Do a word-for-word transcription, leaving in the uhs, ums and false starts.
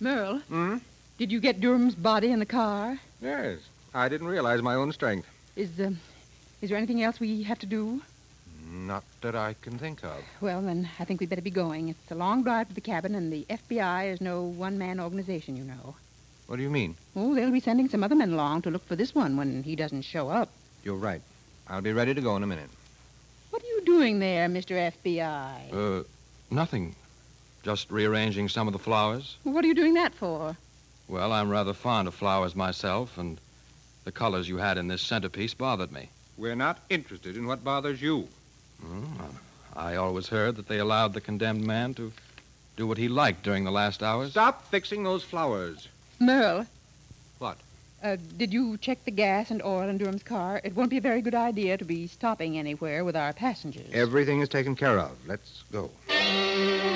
Merle, Hmm? did you get Durham's body in the car? Yes. I didn't realize my own strength. Is, uh, is there anything else we have to do? Not that I can think of. Well, then, I think we'd better be going. It's a long drive to the cabin, and the F B I is no one-man organization, you know. What do you mean? Oh, they'll be sending some other men along to look for this one when he doesn't show up. You're right. I'll be ready to go in a minute. What are you doing there, Mister F B I? Uh, nothing. Just rearranging some of the flowers. What are you doing that for? Well, I'm rather fond of flowers myself, and the colors you had in this centerpiece bothered me. We're not interested in what bothers you. Mm, I always heard that they allowed the condemned man to do what he liked during the last hours. Stop fixing those flowers. Merle. What? Uh, did you check the gas and oil in Durham's car? It won't be a very good idea to be stopping anywhere with our passengers. Everything is taken care of. Let's go.